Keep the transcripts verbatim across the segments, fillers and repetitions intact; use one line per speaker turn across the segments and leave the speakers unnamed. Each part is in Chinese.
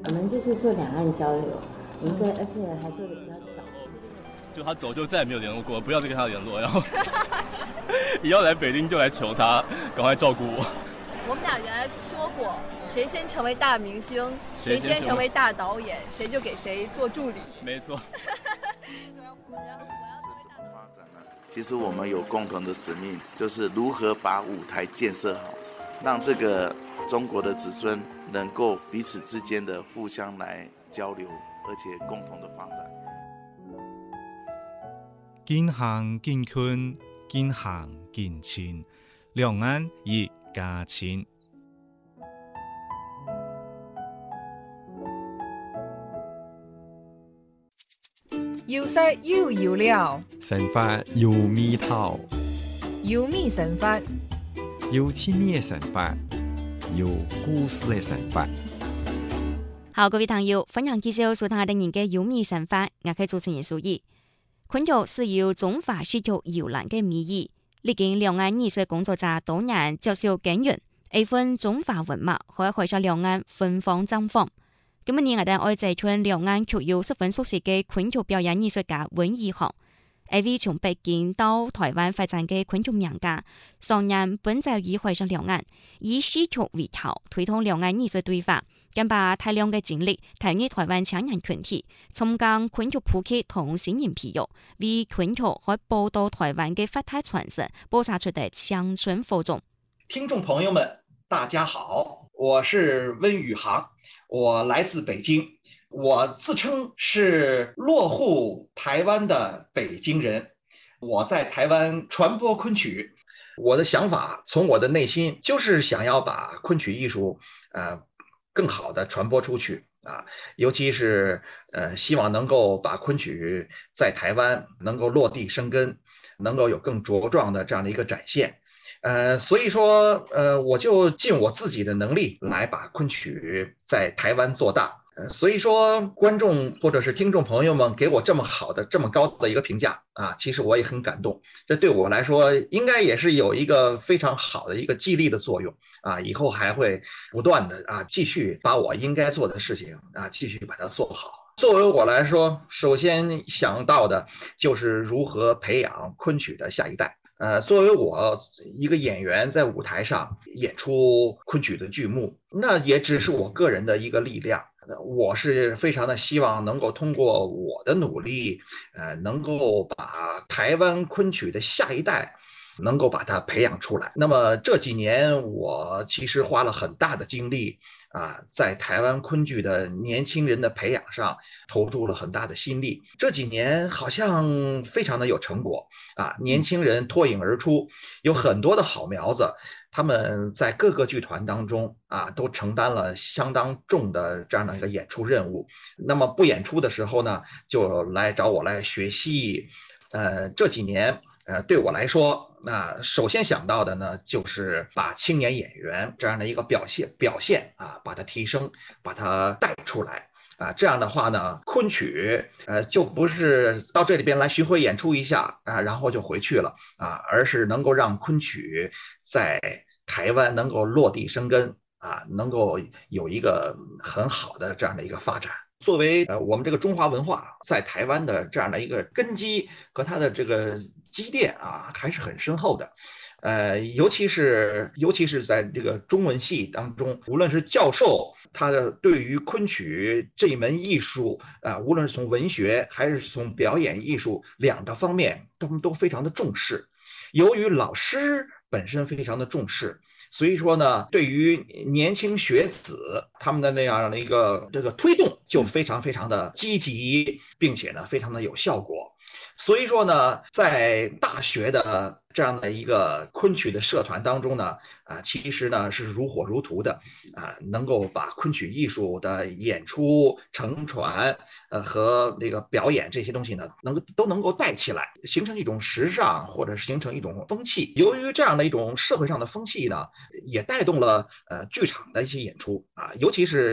我们就是做两岸交流，我们在而且还做的比较早。
就他走就再也没有联络过，不要再跟他联络，然后以后来北京就来求他赶快照顾我。
我们俩原来说过，谁先成为大明星，谁先成为大导演，谁就给谁做助理。
没错。
其实我们有共同的使命，就是如何把舞台建设好，让这个中国的子孙能够彼此之间的互相来交流，而且共同的发展。
近乡近近，近乡近亲，两岸一家亲。
要識要要了，
神法要味道，
要咪神法，
有千年神法，有故事的神法。
好，各位朋友，分享介紹所睇的人嘅有味神法，我係主持人蘇怡。昆曲是由中華戲曲搖籃嘅美意，歷經兩岸藝術工作者多年接受耕耘，一份中華文物可以開上兩岸芬芳綻放。今日我哋愛在屯兩岸曲友十分熟悉嘅昆曲表演藝術家溫以航，一位從北京到台灣發展嘅昆曲名家，上任本就以開上兩岸，以戲曲為頭推動兩岸藝術對話，更把大量嘅精力投入台灣青年群體，參加昆曲普及同新人培育，為昆曲可報導台灣嘅發達傳承，播撒出的鄉村火種。
聽眾朋友們，大家好，我是溫宇航，我來自北京，我自稱是落戶台灣的北京人，我在台灣傳播昆曲，我的想法從我的內心就是想要把昆曲藝術呃更好的傳播出去啊，尤其是呃希望能夠把昆曲在台灣能夠落地生根，能夠有更茁壯的這樣的一個展現。呃，所以說，呃，我就盡我自己的能力來把昆曲在台灣做大。呃，所以說，觀眾或者是聽眾朋友們給我這麼好的、這麼高的一個評價啊，其實我也很感動。這對我來說，應該也是有一個非常好的一個激勵的作用啊，以後還會不斷的啊，繼續把我應該做的事情啊，繼續把它做好。作為我來說，首先想到的就是如何培養昆曲的下一代。呃，作為我一個演員在舞台上演出昆曲的劇目，那也只是我個人的一個力量。我是非常的希望能夠通過我的努力，呃，能夠把台灣昆曲的下一代能夠把它培養出來。那麼這幾年我其實花了很大的精力啊，在台灣昆劇的年輕人的培養上投注了很大的心力。這幾年好像非常的有成果啊，年輕人脫穎而出，有很多的好苗子，他們在各個劇團當中啊，都承擔了相當重的這樣的一個演出任務。那麼不演出的時候呢，就來找我來學戲。呃，這幾年呃，對我來說，那首先想到的呢，就是把青年演員這樣的一個表現表現啊，把它提升，把它帶出來啊。這樣的話呢，昆曲呃就不是到這裡邊來巡迴演出一下啊，然後就回去了啊，而是能夠讓昆曲在台灣能夠落地生根啊，能夠有一個很好的這樣的一個發展。作為呃我們這個中華文化在台灣的這樣的一個根基和它的這個積澱啊，還是很深厚的。呃，尤其是尤其是在這個中文系當中，無論是教授，他的對於昆曲這一門藝術啊，無論是從文學還是從表演藝術兩個方面，他們都非常的重視。由於老師本身非常的重視，所以說呢，對於年輕學子他們的那樣的一個這個推動就非常非常的積極，並且呢非常的有效果。所以說呢，在大學的這樣的一個昆曲的社團當中呢，啊，其實呢是如火如荼的，啊，能夠把昆曲藝術的演出、承傳，呃和那個表演這些東西呢，能夠都能夠帶起來，形成一種時尚，或者是形成一種風氣。由於這樣的一種社會上的風氣呢，也帶動了呃劇場的一些演出啊，尤其是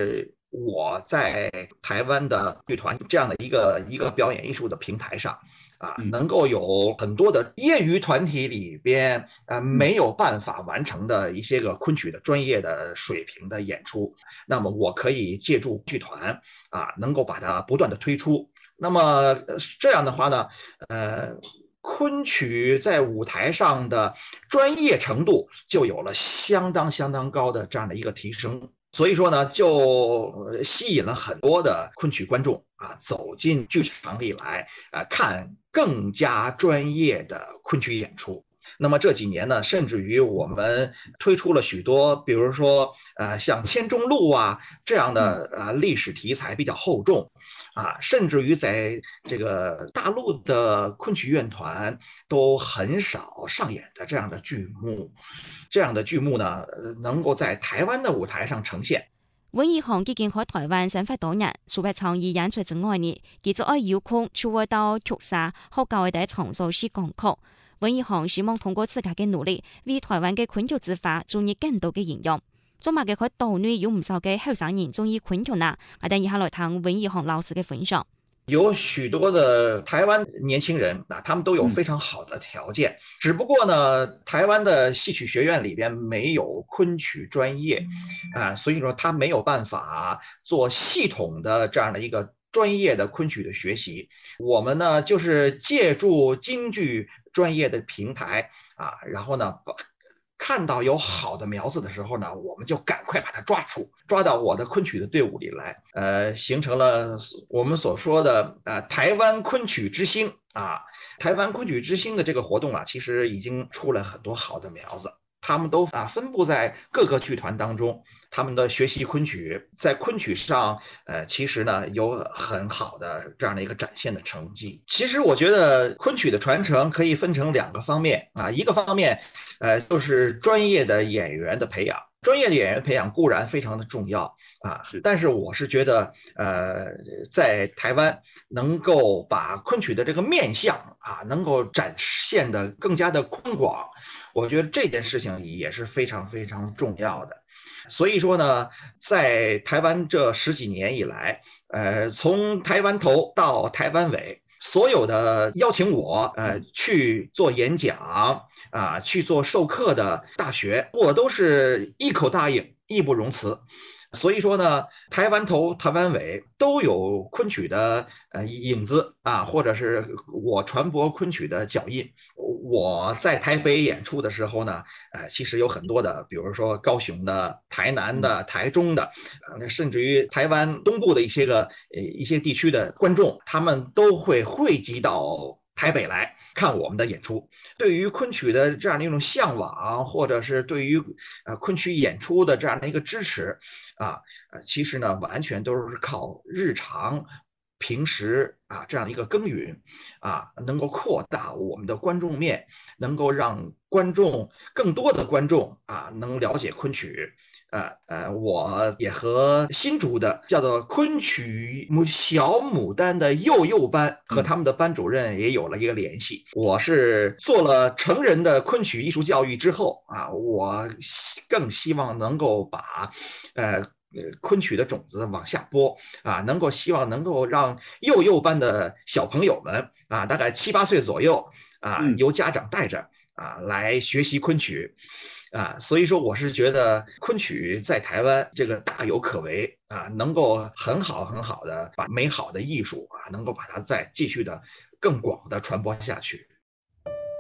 我在台湾的剧团这样的一个一个表演艺术的平台上啊，能够有很多的业余团体里边呃没有办法完成的一些个昆曲的专业的水平的演出，那么我可以借助剧团啊，能够把它不断的推出。那么这样的话呢，呃，昆曲在舞台上的专业程度就有了相当相当高的这样的一个提升。所以说呢，就吸引了很多的昆曲观众啊走进剧场里来，啊看更加专业的昆曲演出。那么这几年呢，甚至于我们推出了许多，比如说呃像千钟路啊这样的呃历史题材比较厚重啊，甚至于在这个大陆的昆曲院团都很少上演的这样的剧目。这样的剧目呢，能够在台湾的舞台上呈现。
温以航已經喺台灣生活多年，除咗創意演出之外呢，佢就愛有空出外到劇社學教嘅場所試講曲。温以航希望通過自家嘅努力，為台灣嘅昆曲之法注入更多嘅營養。做埋嘅佢島內有唔少嘅後生人中意昆曲啦，我哋以下來聽温以航老師嘅分享。
有許多的台灣年輕人啊，他們都有非常好的條件，嗯、只不過呢，台灣的戲曲學院裏邊沒有昆曲專業啊，所以說他沒有辦法做系統的這樣的一個專業的昆曲的學習。我們呢，就是借助京劇專業的平台啊，然後呢，看到有好的苗子的時候呢，我們就趕快把它抓住，抓到我的昆曲的隊伍裡來，呃，形成了我們所說的呃台灣昆曲之星啊。台灣昆曲之星的這個活動啊，其實已經出了很多好的苗子，他們都啊分布在各個劇團當中，他們的學習昆曲，在昆曲上，呃，其實呢有很好的這樣的一個展現的成績。其實我覺得昆曲的傳承可以分成兩個方面啊，一個方面，呃，就是專業的演員的培養。專業的演員培養固然非常的重要啊，但是我是覺得，呃，在台灣能夠把昆曲的這個面向啊，能夠展現得更加的寬廣，我覺得這件事情也是非常非常重要的。所以說呢，在台灣這十幾年以來，呃，從台灣頭到台灣尾，所有的邀請我呃去做演講啊，去做授課的大學，我都是一口答應，義不容辭。所以說呢，台灣頭台灣尾都有昆曲的呃影子啊，或者是我傳播昆曲的腳印。我在台北演出的時候呢，呃，其實有很多的，比如說高雄的、台南的、台中的，呃、甚至於台灣東部的一些個呃一些地區的觀眾，他們都會匯集到台北來看我們的演出。對於昆曲的這樣的一種向往，或者是對於呃昆曲演出的這樣的一個支持啊，呃，其實呢完全都是靠日常平時啊這樣的一個耕耘啊，能夠擴大我們的觀眾面，能夠讓觀眾更多的觀眾啊能了解昆曲。呃呃，我也和新竹的叫做昆曲小牡丹的幼幼班和他們的班主任也有了一個聯繫。我是做了成人的昆曲藝術教育之後啊，我更希望能夠把呃昆曲的種子往下播啊，能夠希望能夠讓幼幼班的小朋友們啊，大概七八歲左右啊，由家長帶着啊來學習昆曲。啊，所以說我是覺得昆曲在台灣這個大有可為啊，能夠很好很好的把美好的藝術啊，能夠把它再繼續的更廣的傳播下去。